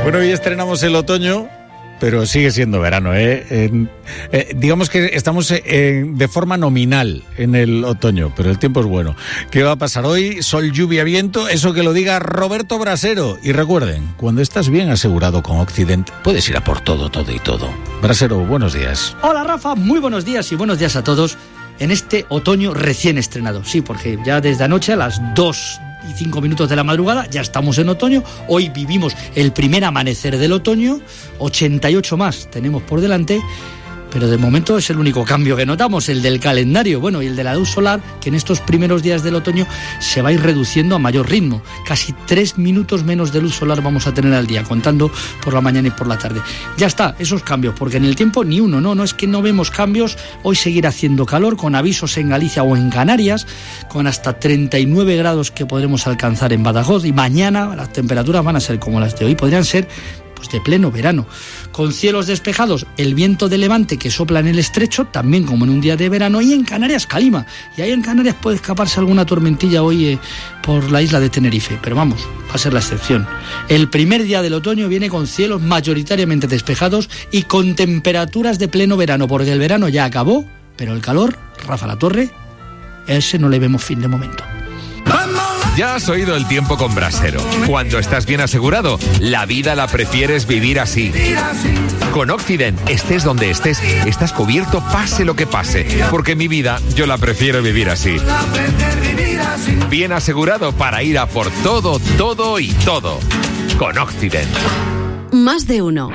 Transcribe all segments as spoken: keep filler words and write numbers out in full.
Bueno, hoy estrenamos el otoño, pero sigue siendo verano, ¿eh? Eh, eh digamos que estamos eh, de forma nominal en el otoño, pero el tiempo es bueno. ¿Qué va a pasar hoy? Sol, lluvia, viento, eso que lo diga Roberto Brasero. Y recuerden, cuando estás bien asegurado con Occident, puedes ir a por todo, todo y todo. Brasero, buenos días. Hola Rafa, muy buenos días y buenos días a todos en este otoño recién estrenado. Sí, porque ya desde anoche a las dos y cinco minutos de la madrugada ya estamos en otoño. Hoy vivimos el primer amanecer del otoño, ochenta y ocho más tenemos por delante, pero de momento es el único cambio que notamos, el del calendario, bueno, y el de la luz solar, que en estos primeros días del otoño se va a ir reduciendo a mayor ritmo. Casi tres minutos menos de luz solar vamos a tener al día, contando por la mañana y por la tarde. Ya está, esos cambios, porque en el tiempo ni uno, no, no es que no vemos cambios. Hoy seguirá haciendo calor, con avisos en Galicia o en Canarias, con hasta treinta y nueve grados que podremos alcanzar en Badajoz, y mañana las temperaturas van a ser como las de hoy, podrían ser pues de pleno verano, con cielos despejados, el viento de levante que sopla en el estrecho, también como en un día de verano, y en Canarias calima, y ahí en Canarias puede escaparse alguna tormentilla hoy eh, por la isla de Tenerife, pero vamos, va a ser la excepción. El primer día del otoño viene con cielos mayoritariamente despejados y con temperaturas de pleno verano, porque el verano ya acabó, pero el calor, Rafa La Torre, ese no le vemos fin de momento. Ya has oído el tiempo con Brasero. Cuando estás bien asegurado, la vida la prefieres vivir así. Con Occident, estés donde estés, estás cubierto pase lo que pase. Porque mi vida, yo la prefiero vivir así. Bien asegurado para ir a por todo, todo y todo. Con Occident. Más de uno.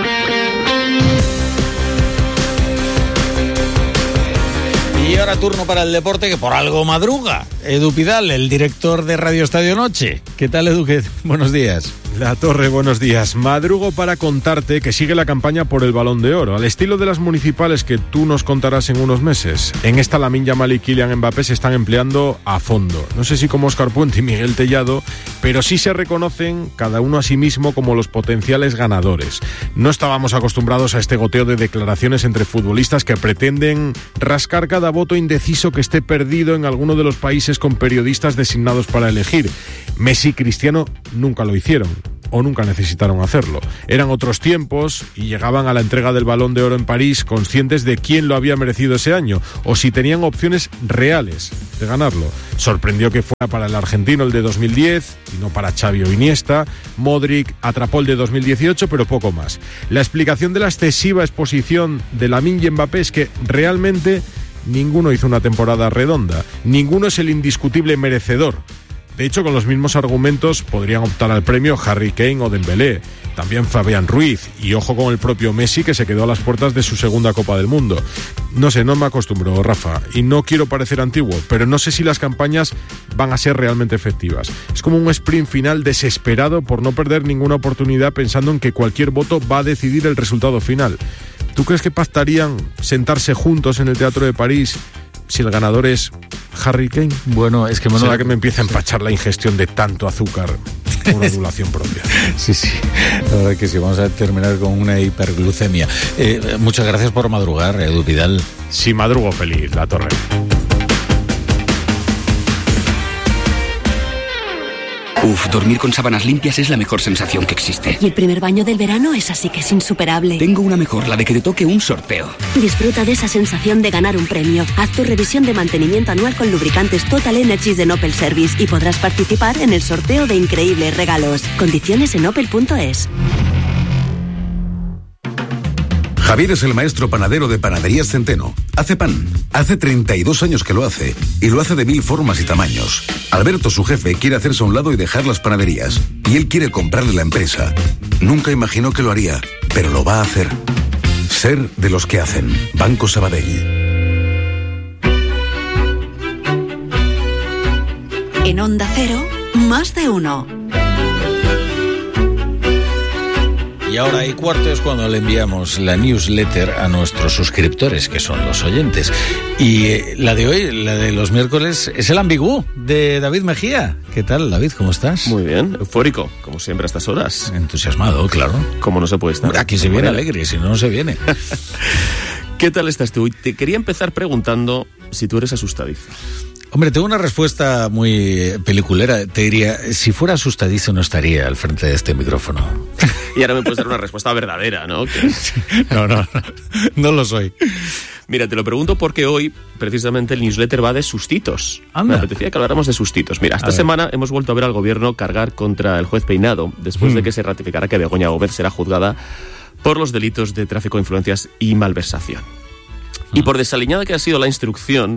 Y ahora turno para el deporte, que por algo madruga. Edu Pidal, el director de Radio Estadio Noche. ¿Qué tal, Edu? ¿Qué? Buenos días. La Torre, buenos días. Madrugo para contarte que sigue la campaña por el Balón de Oro, al estilo de las municipales que tú nos contarás en unos meses. En esta Lamine Yamal y Kylian Mbappé se están empleando a fondo. No sé si como Óscar Puente y Miguel Tellado, pero sí se reconocen cada uno a sí mismo como los potenciales ganadores. No estábamos acostumbrados a este goteo de declaraciones entre futbolistas que pretenden rascar cada voto indeciso que esté perdido en alguno de los países con periodistas designados para elegir. Messi y Cristiano nunca lo hicieron, o nunca necesitaron hacerlo. Eran otros tiempos y llegaban a la entrega del Balón de Oro en París conscientes de quién lo había merecido ese año, o si tenían opciones reales de ganarlo. Sorprendió que fuera para el argentino el de dos mil diez y no para Xavi o Iniesta. Modric atrapó el de dos mil dieciocho, pero poco más. La explicación de la excesiva exposición de Lamine y Mbappé es que realmente ninguno hizo una temporada redonda, ninguno es el indiscutible merecedor. De hecho, con los mismos argumentos podrían optar al premio Harry Kane o Dembélé, también Fabián Ruiz, y ojo con el propio Messi, que se quedó a las puertas de su segunda Copa del Mundo. No sé, no me acostumbro, Rafa, y no quiero parecer antiguo, pero no sé si las campañas van a ser realmente efectivas. Es como un sprint final desesperado por no perder ninguna oportunidad, pensando en que cualquier voto va a decidir el resultado final. ¿Tú crees que pactarían sentarse juntos en el Teatro de París si el ganador es Harry Kane? Bueno, es que... Bueno, ¿será que me empieza a empachar la ingestión de tanto azúcar por adulación propia? Sí, sí, la verdad que sí, vamos a terminar con una hiperglucemia. Eh, muchas gracias por madrugar, Edu Pidal. Sí, madrugo feliz, La Torre. Uf, dormir con sábanas limpias es la mejor sensación que existe. Y el primer baño del verano es así que es insuperable. Tengo una mejor, la de que te toque un sorteo. Disfruta de esa sensación de ganar un premio. Haz tu revisión de mantenimiento anual con lubricantes Total Energies de Opel Service y podrás participar en el sorteo de increíbles regalos. Condiciones en opel punto es. Javier es el maestro panadero de Panaderías Centeno. Hace pan. Hace treinta y dos años que lo hace. Y lo hace de mil formas y tamaños. Alberto, su jefe, quiere hacerse a un lado y dejar las panaderías. Y él quiere comprarle la empresa. Nunca imaginó que lo haría, pero lo va a hacer. Ser de los que hacen. Banco Sabadell. En Onda Cero, más de uno. Y ahora y cuarto es cuando le enviamos la newsletter a nuestros suscriptores, que son los oyentes. Y eh, la de hoy, la de los miércoles, es el ambiguo de David Mejía. ¿Qué tal, David? ¿Cómo estás? Muy bien, eufórico, como siempre a estas horas. Entusiasmado, claro. Como no se puede estar. Aquí se viene alegre, si no, no se viene. ¿Qué tal estás tú? Te quería empezar preguntando si tú eres asustadizo. Hombre, tengo una respuesta muy peliculera. Te diría, si fuera asustadizo no estaría al frente de este micrófono. Y ahora me puedes dar una respuesta verdadera, ¿no? Que... No, no, no, no lo soy. Mira, te lo pregunto porque hoy, precisamente, el newsletter va de sustitos. Anda. Me apetecía que habláramos de sustitos. Mira, esta A ver. semana hemos vuelto a ver al gobierno cargar contra el juez Peinado, después Hmm. de que se ratificara que Begoña Gómez será juzgada por los delitos de tráfico de influencias y malversación. Y por desaliñada que ha sido la instrucción,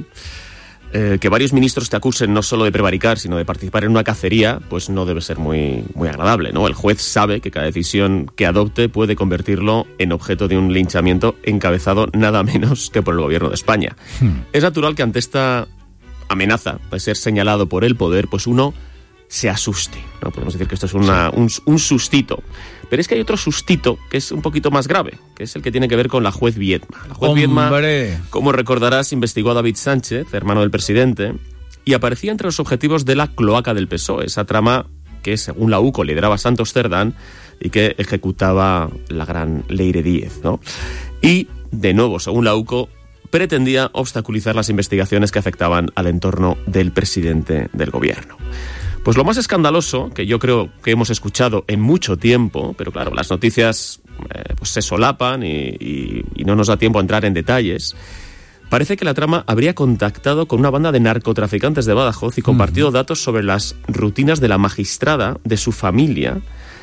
eh, que varios ministros te acusen no solo de prevaricar, sino de participar en una cacería, pues no debe ser muy, muy agradable, ¿no? El juez sabe que cada decisión que adopte puede convertirlo en objeto de un linchamiento encabezado nada menos que por el gobierno de España. Hmm. Es natural que ante esta amenaza de ser señalado por el poder, pues uno se asuste, ¿no? Podemos decir que esto es una, un, un sustito. Pero es que hay otro sustito que es un poquito más grave, que es el que tiene que ver con la juez Viedma. La juez Viedma, ¡Hombre! como recordarás, investigó a David Sánchez, hermano del presidente, y aparecía entre los objetivos de la cloaca del P S O E, esa trama que, según la UCO, lideraba Santos Cerdán y que ejecutaba la gran Leire Díez, ¿no? Y, de nuevo, según la UCO, pretendía obstaculizar las investigaciones que afectaban al entorno del presidente del gobierno. Pues lo más escandaloso, que yo creo que hemos escuchado en mucho tiempo, pero claro, las noticias eh, pues se solapan y, y, y no nos da tiempo a entrar en detalles, parece que la trama habría contactado con una banda de narcotraficantes de Badajoz y compartido uh-huh. datos sobre las rutinas de la magistrada, de su familia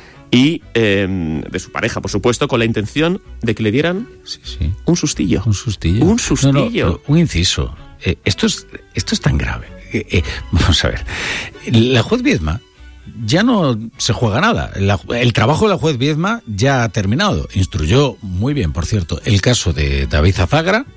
y eh, de su pareja, por supuesto, con la intención de que le dieran sí, sí. un sustillo. Un sustillo. Un sustillo. No, no, un inciso. Eh, esto, es, esto es tan grave. Eh, eh, vamos a ver, la juez Viedma ya no se juega nada. La, el trabajo de la juez Viedma ya ha terminado. Instruyó muy bien, por cierto, el caso de David Zafagra,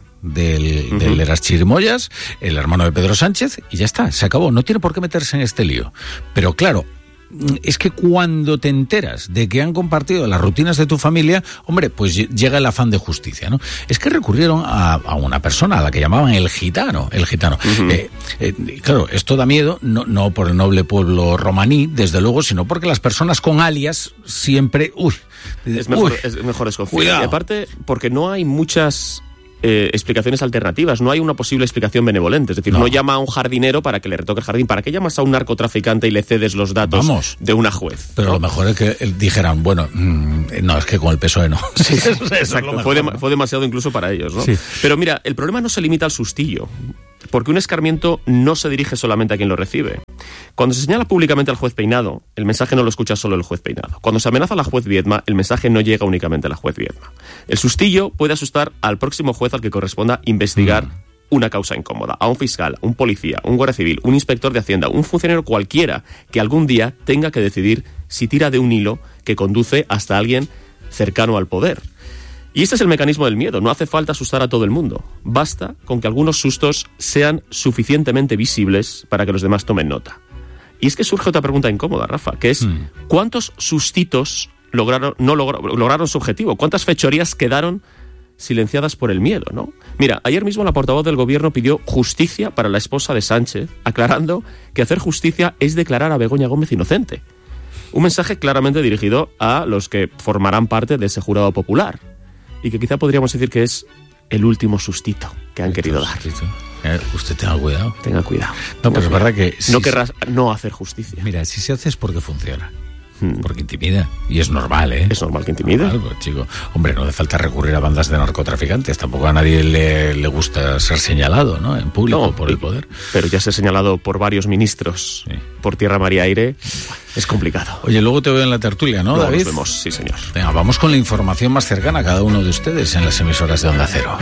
del, uh-huh. del Eras Chirimoyas, el hermano de Pedro Sánchez, y ya está, se acabó. No tiene por qué meterse en este lío. Pero claro, es que cuando te enteras de que han compartido las rutinas de tu familia, hombre, pues llega el afán de justicia, ¿no? Es que recurrieron a, a una persona a la que llamaban el gitano, el gitano. Uh-huh. Eh, eh, claro, esto da miedo, no, no por el noble pueblo romaní, desde luego, sino porque las personas con alias siempre, uy, es mejor, uy, es mejor desconfiar. Cuidado. Y aparte, porque no hay muchas Eh, explicaciones alternativas, no hay una posible explicación benevolente, es decir, no. no llama a un jardinero para que le retoque el jardín. ¿Para qué llamas a un narcotraficante y le cedes los datos Vamos. de una juez? Pero ¿no? lo mejor es que dijeran, bueno, mmm, no, es que con el P S O E no. Sí, eso, eso exacto, mejor, fue, de, ¿no? fue demasiado incluso para ellos, ¿no? Sí. Pero mira, el problema no se limita al sustillo, porque un escarmiento no se dirige solamente a quien lo recibe. Cuando se señala públicamente al juez Peinado, el mensaje no lo escucha solo el juez Peinado. Cuando se amenaza a la juez Viedma, el mensaje no llega únicamente a la juez Viedma. El sustillo puede asustar al próximo juez al que corresponda investigar mm. una causa incómoda, a un fiscal, un policía, un guardia civil, un inspector de Hacienda, un funcionario cualquiera que algún día tenga que decidir si tira de un hilo que conduce hasta alguien cercano al poder. Y este es el mecanismo del miedo. No hace falta asustar a todo el mundo. Basta con que algunos sustos sean suficientemente visibles para que los demás tomen nota. Y es que surge otra pregunta incómoda, Rafa, que es mm. ¿cuántos sustitos lograron, no logr- lograron su objetivo? ¿Cuántas fechorías quedaron silenciadas por el miedo, ¿no? Mira, ayer mismo la portavoz del gobierno pidió justicia para la esposa de Sánchez, aclarando que hacer justicia es declarar a Begoña Gómez inocente. Un mensaje claramente dirigido a los que formarán parte de ese jurado popular. Y que quizá podríamos decir que es el último sustito que han querido dar. Eh, usted tenga cuidado. Tenga cuidado. No, pero es verdad que... Si no querrás no hacer justicia. Mira, si se hace es porque funciona. Hmm. Porque intimida. Y es normal, ¿eh? Es normal que intimide. Normal, pues, chico. Hombre, no hace falta recurrir a bandas de narcotraficantes. Tampoco a nadie le, le gusta ser señalado, ¿no? En público, no, por el poder. Pero ya ser señalado por varios ministros, sí. por tierra, mar y aire, es complicado. Oye, luego te veo en la tertulia, ¿no, luego David? Nos vemos, sí, señor. Venga, vamos con la información más cercana a cada uno de ustedes en las emisoras de Onda Cero.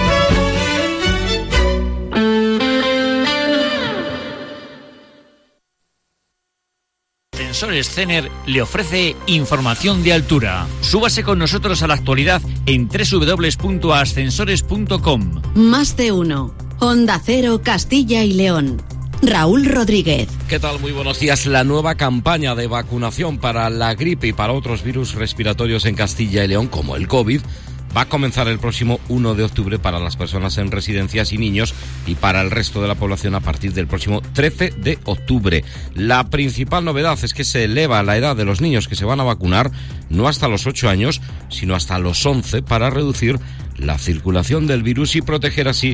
Ascensores Cener le ofrece información de altura. Súbase con nosotros a la actualidad en doble u doble u doble u punto ascensores punto com. Más de uno. Onda Cero, Castilla y León. Raúl Rodríguez. ¿Qué tal? Muy buenos días. La nueva campaña de vacunación para la gripe y para otros virus respiratorios en Castilla y León, como el COVID, va a comenzar el próximo uno de octubre para las personas en residencias y niños y para el resto de la población a partir del próximo trece de octubre. La principal novedad es que se eleva la edad de los niños que se van a vacunar no hasta los ocho años, sino hasta los once para reducir la circulación del virus y proteger así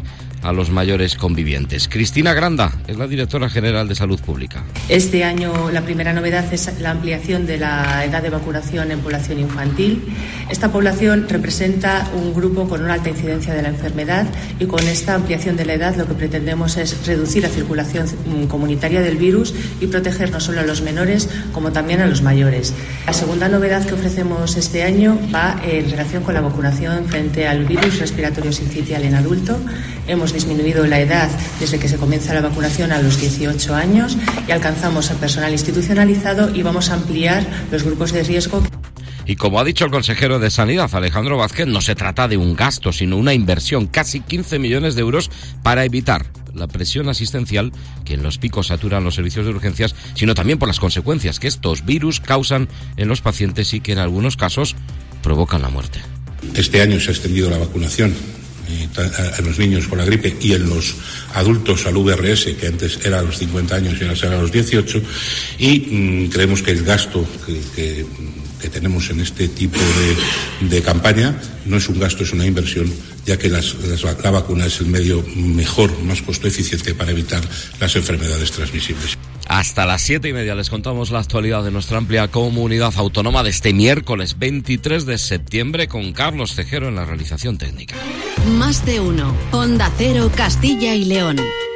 a los mayores convivientes. Cristina Granda es la directora general de Salud Pública. Este año la primera novedad es la ampliación de la edad de vacunación en población infantil. Esta población representa un grupo con una alta incidencia de la enfermedad y con esta ampliación de la edad lo que pretendemos es reducir la circulación comunitaria del virus y proteger no solo a los menores como también a los mayores. La segunda novedad que ofrecemos este año va en relación con la vacunación frente al virus respiratorio sincitial en adulto. Hemos disminuido la edad desde que se comienza la vacunación a los dieciocho años y alcanzamos al personal institucionalizado y vamos a ampliar los grupos de riesgo. Y como ha dicho el consejero de Sanidad, Alejandro Vázquez, no se trata de un gasto, sino una inversión, casi quince millones de euros para evitar la presión asistencial que en los picos saturan los servicios de urgencias, sino también por las consecuencias que estos virus causan en los pacientes y que en algunos casos provocan la muerte. Este año se ha extendido la vacunación a los niños por la gripe y en los adultos al V R S, que antes era a los cincuenta años y ahora será a los dieciocho, y mmm, creemos que el gasto que, que, que tenemos en este tipo de, de campaña no es un gasto, es una inversión, ya que las, las, la vacuna es el medio mejor, más costo eficiente para evitar las enfermedades transmisibles. Hasta las siete y media les contamos la actualidad de nuestra amplia comunidad autónoma de este miércoles veintitrés de septiembre con Carlos Cejero en la realización técnica. Más de uno. Onda Cero, Castilla y León.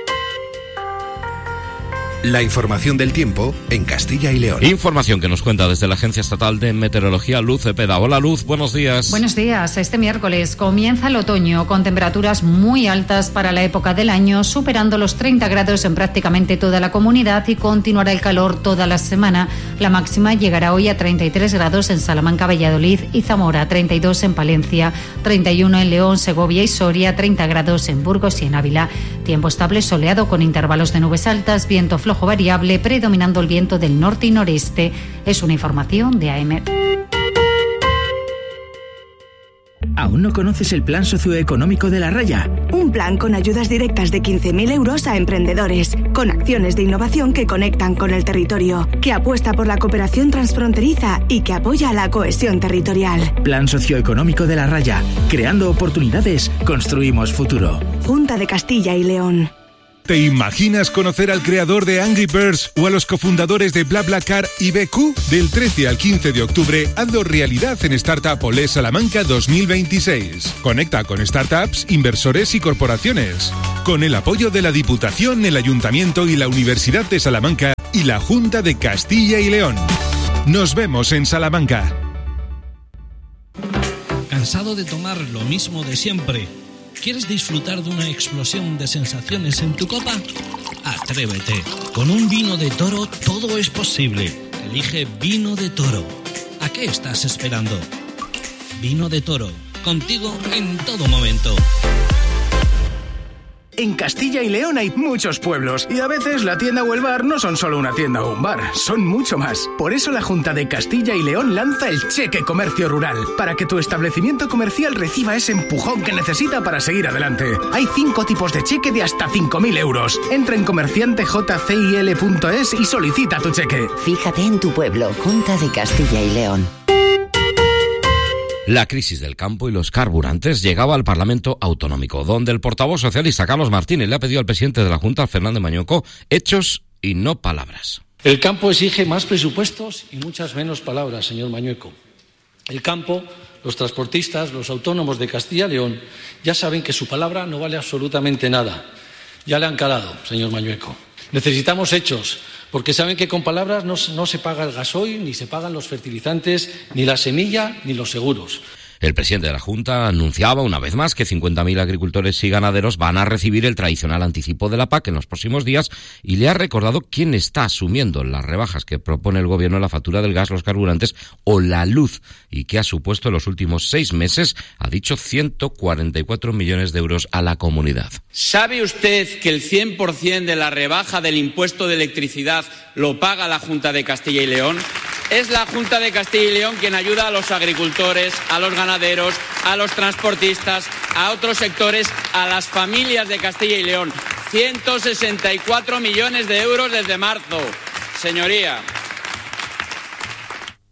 La información del tiempo en Castilla y León. Información que nos cuenta desde la Agencia Estatal de Meteorología, Luz Cepeda. Hola Luz, buenos días. Buenos días. Este miércoles comienza el otoño con temperaturas muy altas para la época del año, superando los treinta grados en prácticamente toda la comunidad y continuará el calor toda la semana. La máxima llegará hoy a treinta y tres grados en Salamanca, Valladolid y Zamora, treinta y dos en Palencia, treinta y uno en León, Segovia y Soria, treinta grados en Burgos y en Ávila. Tiempo estable soleado con intervalos de nubes altas, viento flojo variable, predominando el viento del norte y noreste. Es una información de A E M E T. ¿Aún no conoces el plan socioeconómico de La Raya? Un plan con ayudas directas de quince mil euros a emprendedores, con acciones de innovación que conectan con el territorio, que apuesta por la cooperación transfronteriza y que apoya la cohesión territorial. Plan socioeconómico de La Raya. Creando oportunidades, construimos futuro. Junta de Castilla y León. ¿Te imaginas conocer al creador de Angry Birds o a los cofundadores de BlaBlaCar y B Q? Del trece al quince de octubre, hazlo realidad en Startup Olé Salamanca dos mil veintiséis. Conecta con startups, inversores y corporaciones. Con el apoyo de la Diputación, el Ayuntamiento y la Universidad de Salamanca y la Junta de Castilla y León. Nos vemos en Salamanca. ¿Cansado de tomar lo mismo de siempre? ¿Quieres disfrutar de una explosión de sensaciones en tu copa? Atrévete. Con un vino de Toro todo es posible. Elige Vino de Toro. ¿A qué estás esperando? Vino de Toro. Contigo en todo momento. En Castilla y León hay muchos pueblos y a veces la tienda o el bar no son solo una tienda o un bar, son mucho más. Por eso la Junta de Castilla y León lanza el Cheque Comercio Rural, para que tu establecimiento comercial reciba ese empujón que necesita para seguir adelante. Hay cinco tipos de cheque de hasta cinco mil euros. Entra en comerciante j c i l punto es y solicita tu cheque. Fíjate en tu pueblo, Junta de Castilla y León. La crisis del campo y los carburantes llegaba al Parlamento Autonómico, donde el portavoz socialista Carlos Martínez le ha pedido al presidente de la Junta, Fernández Mañueco, hechos y no palabras. El campo exige más presupuestos y muchas menos palabras, señor Mañueco. El campo, los transportistas, los autónomos de Castilla y León ya saben que su palabra no vale absolutamente nada. Ya le han calado, señor Mañueco. Necesitamos hechos, porque saben que con palabras no, no se paga el gasoil, ni se pagan los fertilizantes, ni la semilla, ni los seguros. El presidente de la Junta anunciaba una vez más que cincuenta mil agricultores y ganaderos van a recibir el tradicional anticipo de la P A C en los próximos días y le ha recordado quién está asumiendo las rebajas que propone el gobierno en la factura del gas, los carburantes o la luz y que ha supuesto en los últimos seis meses, ha dicho, ciento cuarenta y cuatro millones de euros a la comunidad. ¿Sabe usted que el cien por ciento de la rebaja del impuesto de electricidad lo paga la Junta de Castilla y León? Es la Junta de Castilla y León quien ayuda a los agricultores, a los ganaderos, a los transportistas, a otros sectores, a las familias de Castilla y León. ciento sesenta y cuatro millones de euros desde marzo. Señoría.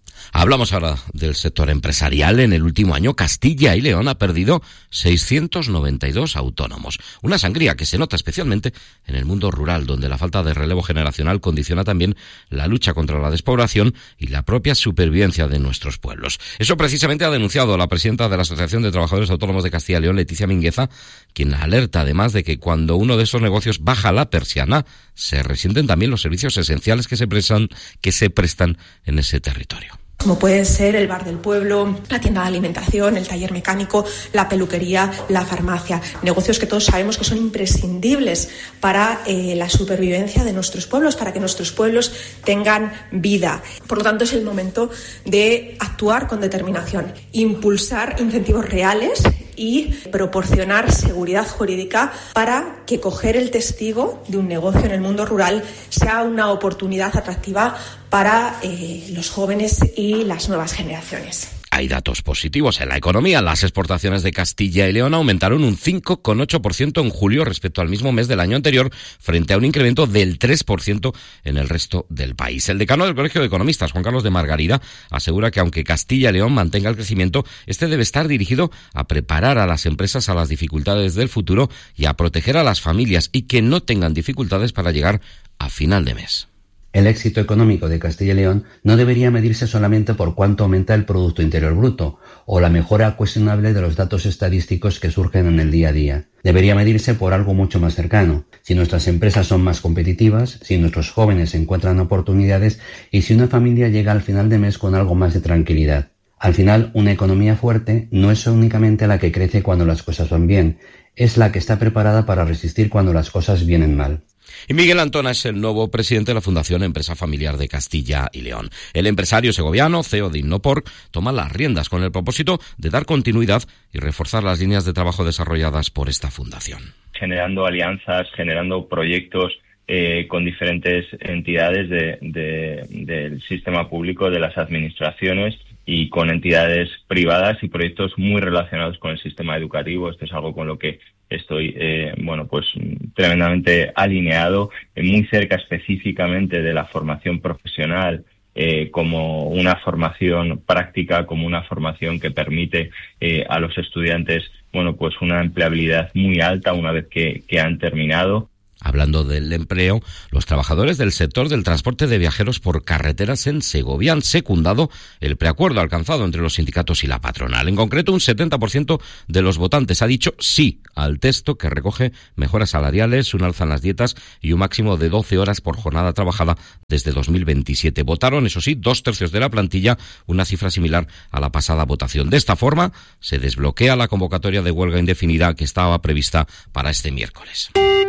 Hablamos ahora del sector empresarial. En el último año, Castilla y León ha perdido seiscientos noventa y dos autónomos. Una sangría que se nota especialmente en el mundo rural, donde la falta de relevo generacional condiciona también la lucha contra la despoblación y la propia supervivencia de nuestros pueblos. Eso precisamente ha denunciado la presidenta de la Asociación de Trabajadores Autónomos de Castilla y León, Leticia Mingueza, quien alerta además de que cuando uno de esos negocios baja la persiana, se resienten también los servicios esenciales que se prestan, que se prestan en ese territorio. Como pueden ser el bar del pueblo, la tienda de alimentación, el taller mecánico, la peluquería, la farmacia. Negocios que todos sabemos que son imprescindibles para eh, la supervivencia de nuestros pueblos, para que nuestros pueblos tengan vida. Por lo tanto, es el momento de actuar con determinación, impulsar incentivos reales y proporcionar seguridad jurídica para que coger el testigo de un negocio en el mundo rural sea una oportunidad atractiva para eh, los jóvenes y las nuevas generaciones. Hay datos positivos en la economía. Las exportaciones de Castilla y León aumentaron un cinco coma ocho por ciento en julio respecto al mismo mes del año anterior, frente a un incremento del tres por ciento en el resto del país. El decano del Colegio de Economistas, Juan Carlos de Margarida, asegura que aunque Castilla y León mantenga el crecimiento, este debe estar dirigido a preparar a las empresas a las dificultades del futuro y a proteger a las familias y que no tengan dificultades para llegar a final de mes. El éxito económico de Castilla y León no debería medirse solamente por cuánto aumenta el Producto Interior Bruto o la mejora cuestionable de los datos estadísticos que surgen en el día a día. Debería medirse por algo mucho más cercano. Si nuestras empresas son más competitivas, si nuestros jóvenes encuentran oportunidades y si una familia llega al final de mes con algo más de tranquilidad. Al final, una economía fuerte no es únicamente la que crece cuando las cosas van bien, es la que está preparada para resistir cuando las cosas vienen mal. Y Miguel Antona es el nuevo presidente de la Fundación Empresa Familiar de Castilla y León. El empresario segoviano, C E O de Innopor, toma las riendas con el propósito de dar continuidad y reforzar las líneas de trabajo desarrolladas por esta fundación. Generando alianzas, generando proyectos eh, con diferentes entidades de, de, del sistema público, de las administraciones y con entidades privadas y proyectos muy relacionados con el sistema educativo. Esto es algo con lo que estoy, eh, bueno, pues tremendamente alineado, eh, muy cerca específicamente de la formación profesional, eh, como una formación práctica, como una formación que permite eh, a los estudiantes, bueno, pues una empleabilidad muy alta una vez que, que han terminado. Hablando del empleo, los trabajadores del sector del transporte de viajeros por carreteras en Segovia han secundado el preacuerdo alcanzado entre los sindicatos y la patronal. En concreto, un setenta por ciento de los votantes ha dicho sí al texto que recoge mejoras salariales, un alza en las dietas y un máximo de doce horas por jornada trabajada desde dos mil veintisiete. Votaron, eso sí, dos tercios de la plantilla, una cifra similar a la pasada votación. De esta forma, se desbloquea la convocatoria de huelga indefinida que estaba prevista para este miércoles.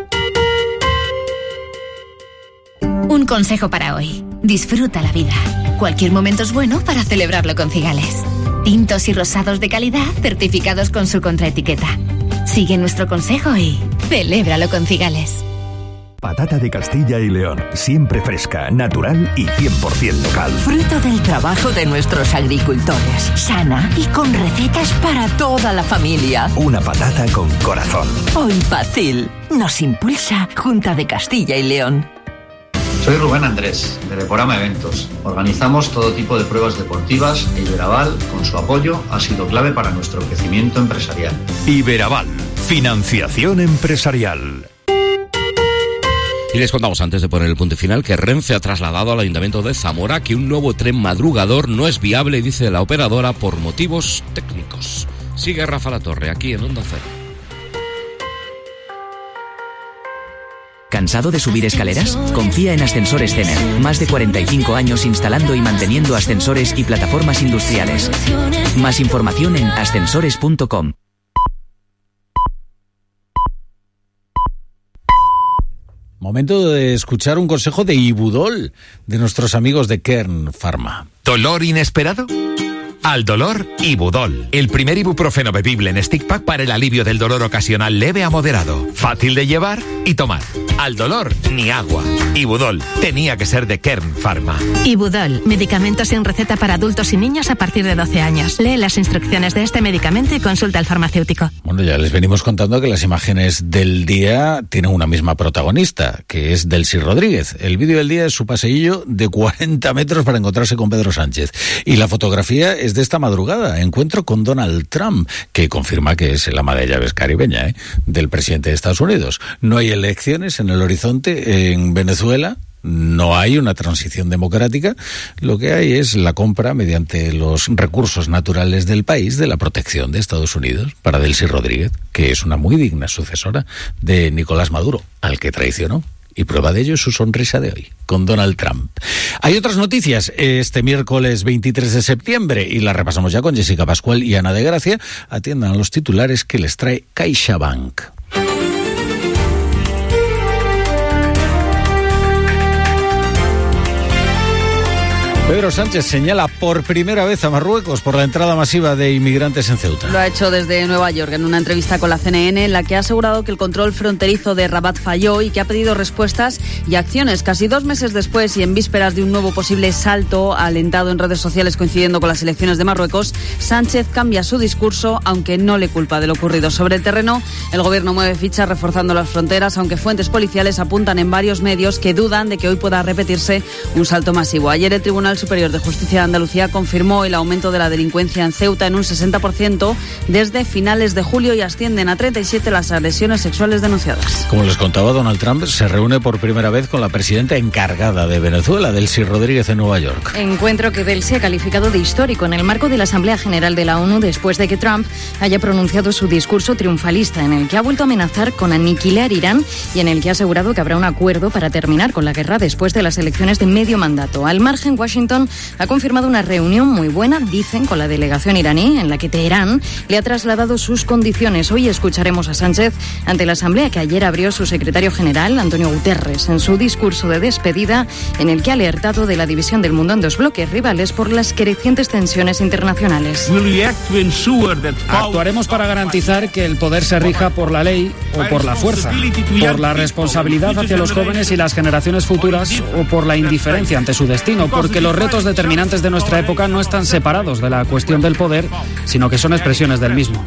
Un consejo para hoy. Disfruta la vida. Cualquier momento es bueno para celebrarlo con Cigales. Tintos y rosados de calidad certificados con su contraetiqueta. Sigue nuestro consejo y celébralo con Cigales. Patata de Castilla y León. Siempre fresca, natural y cien por ciento local. Fruto del trabajo de nuestros agricultores. Sana y con recetas para toda la familia. Una patata con corazón. Hoy Pacil. Nos impulsa Junta de Castilla y León. Soy Rubén Andrés, de Deporama Eventos. Organizamos todo tipo de pruebas deportivas e Iberaval, con su apoyo, ha sido clave para nuestro crecimiento empresarial. Iberaval, financiación empresarial. Y les contamos antes de poner el punto final que Renfe ha trasladado al Ayuntamiento de Zamora que un nuevo tren madrugador no es viable, dice la operadora, por motivos técnicos. Sigue Rafa Latorre, aquí en Onda Cero. ¿Cansado de subir escaleras? Confía en Ascensores Cener. Más de cuarenta y cinco años instalando y manteniendo ascensores y plataformas industriales. Más información en ascensores punto com. Momento de escuchar un consejo de Ibudol, de nuestros amigos de Kern Pharma. ¿Dolor inesperado? Al dolor, Ibudol. El primer ibuprofeno bebible en stick pack para el alivio del dolor ocasional leve a moderado. Fácil de llevar y tomar. Al dolor, ni agua. Ibudol. Tenía que ser de Kern Pharma. Ibudol. Medicamentos sin receta para adultos y niños a partir de doce años. Lee las instrucciones de este medicamento y consulta al farmacéutico. Bueno, ya les venimos contando que las imágenes del día tienen una misma protagonista, que es Delcy Rodríguez. El vídeo del día es su paseillo de cuarenta metros para encontrarse con Pedro Sánchez. Y la fotografía es de esta madrugada, encuentro con Donald Trump, que confirma que es el ama de llaves caribeña, ¿eh? del presidente de Estados Unidos. No hay elecciones en el horizonte en Venezuela. No hay una transición democrática, lo que hay es la compra mediante los recursos naturales del país de la protección de Estados Unidos para Delcy Rodríguez, que es una muy digna sucesora de Nicolás Maduro, al que traicionó. Y prueba de ello es su sonrisa de hoy, con Donald Trump. Hay otras noticias este miércoles veintitrés de septiembre y las repasamos ya con Jessica Pascual y Ana de Gracia. Atiendan a los titulares que les trae CaixaBank. Pedro Sánchez señala por primera vez a Marruecos por la entrada masiva de inmigrantes en Ceuta. Lo ha hecho desde Nueva York en una entrevista con la C N N en la que ha asegurado que el control fronterizo de Rabat falló y que ha pedido respuestas y acciones. Casi dos meses después y en vísperas de un nuevo posible salto alentado en redes sociales coincidiendo con las elecciones de Marruecos, Sánchez cambia su discurso, aunque no le culpa de lo ocurrido. Sobre el terreno, el gobierno mueve fichas reforzando las fronteras, aunque fuentes policiales apuntan en varios medios que dudan de que hoy pueda repetirse un salto masivo. Ayer el Tribunal Superior de Justicia de Andalucía confirmó el aumento de la delincuencia en Ceuta en un sesenta por ciento desde finales de julio y ascienden a treinta y siete las agresiones sexuales denunciadas. Como les contaba, Donald Trump se reúne por primera vez con la presidenta encargada de Venezuela, Delcy Rodríguez, en Nueva York. Encuentro que Delcy ha calificado de histórico en el marco de la Asamblea General de la ONU después de que Trump haya pronunciado su discurso triunfalista en el que ha vuelto a amenazar con aniquilar Irán y en el que ha asegurado que habrá un acuerdo para terminar con la guerra después de las elecciones de medio mandato. Al margen, Washington ha confirmado una reunión muy buena, dicen, con la delegación iraní, en la que Teherán le ha trasladado sus condiciones. Hoy escucharemos a Sánchez ante la asamblea que ayer abrió su secretario general, Antonio Guterres, en su discurso de despedida, en el que ha alertado de la división del mundo en dos bloques rivales por las crecientes tensiones internacionales. Actuaremos para garantizar que el poder se rija por la ley o por la fuerza, por la responsabilidad hacia los jóvenes y las generaciones futuras o por la indiferencia ante su destino, porque los retos determinantes de nuestra época no están separados de la cuestión del poder, sino que son expresiones del mismo.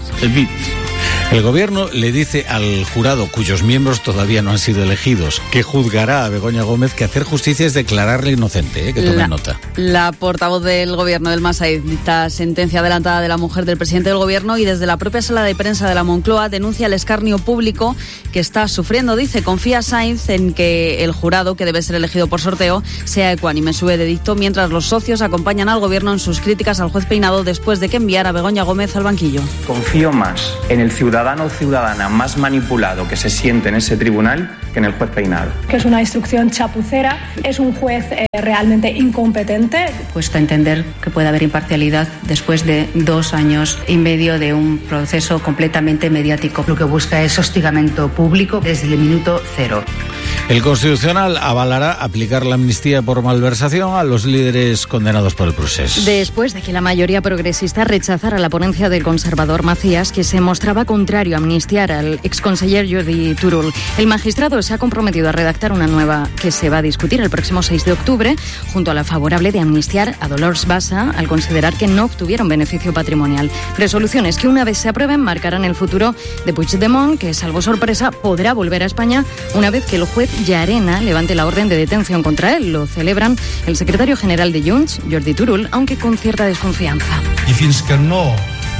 El gobierno le dice al jurado, cuyos miembros todavía no han sido elegidos, que juzgará a Begoña Gómez, que hacer justicia es declararle inocente, ¿eh? que tomen la, nota. La portavoz del gobierno del Masaid dicta sentencia adelantada de la mujer del presidente del gobierno y desde la propia sala de prensa de la Moncloa denuncia el escarnio público que está sufriendo. Dice, confía Sainz en que el jurado, que debe ser elegido por sorteo, sea ecuánime en su veredicto, mientras los socios acompañan al gobierno en sus críticas al juez Peinado después de que enviara a Begoña Gómez al banquillo. Confío más en el ciudadano o ciudadana más manipulado que se siente en ese tribunal que en el juez Peinado. Que es una instrucción chapucera, es un juez eh, realmente incompetente. Cuesta entender que pueda haber imparcialidad después de dos años y medio de un proceso completamente mediático. Lo que busca es hostigamiento público desde el minuto cero. El Constitucional avalará aplicar la amnistía por malversación a los líderes condenados por el proceso. Después de que la mayoría progresista rechazara la ponencia del conservador Macías, que se mostraba contrario a amnistiar al exconseller Jordi Turull, el magistrado se ha comprometido a redactar una nueva que se va a discutir el próximo seis de octubre, junto a la favorable de amnistiar a Dolors Bassa, al considerar que no obtuvieron beneficio patrimonial. Resoluciones que, una vez se aprueben, marcarán el futuro de Puigdemont, que, salvo sorpresa, podrá volver a España una vez que el juez Llarena levante la orden de detención contra él. Lo celebran el secretario general de Junts, Jordi Turull, aunque con cierta desconfianza. Y fins que no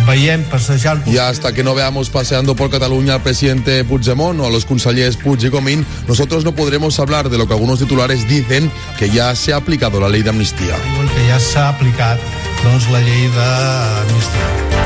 Y hasta que no veamos paseando por Cataluña al presidente Puigdemont o a los consellers Puig y Comín, nosotros no podremos hablar de lo que algunos titulares dicen, que ya se ha aplicado la ley de amnistía. Igual que ya se ha aplicado doncs, la ley de amnistía.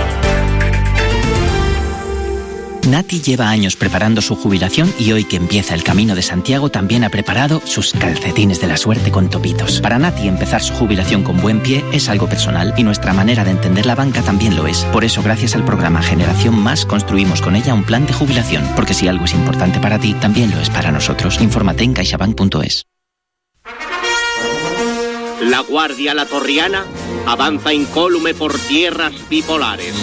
Nati lleva años preparando su jubilación y hoy que empieza el Camino de Santiago también ha preparado sus calcetines de la suerte con topitos. Para Nati empezar su jubilación con buen pie es algo personal y nuestra manera de entender la banca también lo es. Por eso, gracias al programa Generación Más, construimos con ella un plan de jubilación, porque si algo es importante para ti, también lo es para nosotros. Infórmate en caixabank punto es. La Guardia La Torriana avanza incólume por tierras bipolares.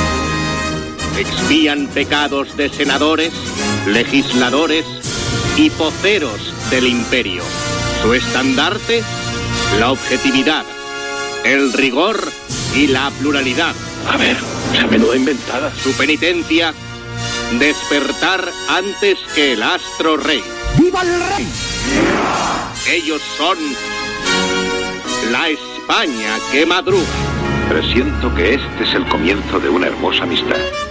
Expían pecados de senadores, legisladores y poceros del imperio. Su estandarte, la objetividad, el rigor y la pluralidad. A ver, se me lo he inventada. Su penitencia, despertar antes que el astro rey. ¡Viva el rey! Ellos son la España que madruga. Presiento que este es el comienzo de una hermosa amistad.